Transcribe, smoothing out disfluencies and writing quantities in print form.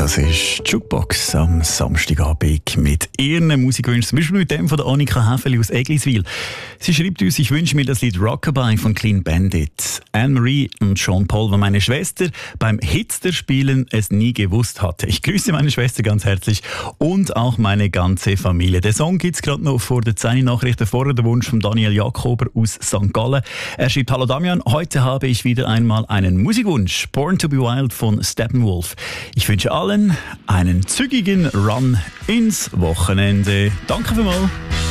Das ist Jukebox am Samstagabend mit ihren Musikwünschen, zum Beispiel mit dem von der Annika Häfeli aus Egliswil. Sie schreibt uns, ich wünsche mir das Lied Rockabye von Clean Bandit. Anne-Marie und Sean Paul, weil meine Schwester beim Hitster-Spielen es nie gewusst hatte. Ich grüße meine Schwester ganz herzlich und auch meine ganze Familie. Der Song gibt's gerade noch vor der 10 Nachrichten. Vorher der Wunsch von Daniel Jakober aus St. Gallen. Er schreibt, hallo Damian, heute habe ich wieder einmal einen Musikwunsch. Born to be Wild von Steppenwolf. Ich wünsche allen einen zügigen Run ins Wochenende. Danke vielmals.